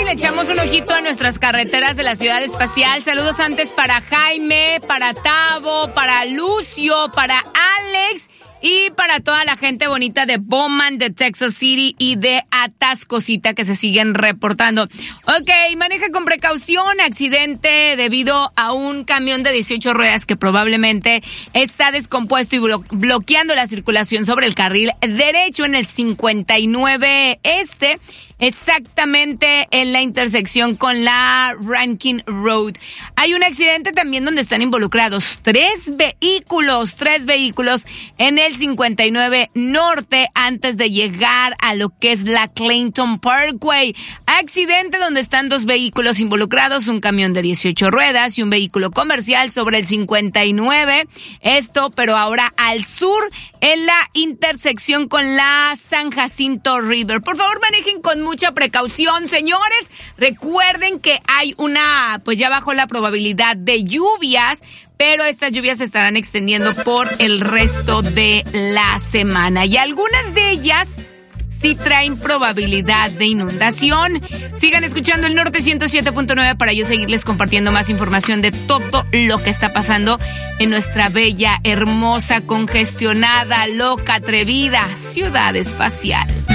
le echamos un ojito a nuestras carreteras de la Ciudad Espacial. Saludos antes para Jaime, para Tavo, para Lucio, para Alex y para toda la gente bonita de Bowman, de Texas City y de Atascosita que se siguen reportando. Ok, maneja con precaución. Accidente debido a un camión de 18 ruedas que probablemente está descompuesto y bloqueando la circulación sobre el carril derecho en el 59 Este, exactamente en la intersección con la Rankin Road. Hay un accidente también donde están involucrados tres vehículos en el 59 Norte antes de llegar a lo que es la Clayton Parkway. Accidente donde están dos vehículos involucrados, un camión de 18 ruedas y un vehículo comercial sobre el 59. Esto, pero ahora al sur, en la intersección con la San Jacinto River. Por favor, manejen con mucha precaución, señores. Recuerden que hay pues ya bajó la probabilidad de lluvias, pero estas lluvias se estarán extendiendo por el resto de la semana. Y algunas de ellas sí traen probabilidad de inundación. Sigan escuchando el Norte 107.9 para yo seguirles compartiendo más información de todo lo que está pasando en nuestra bella, hermosa, congestionada, loca, atrevida Ciudad Espacial.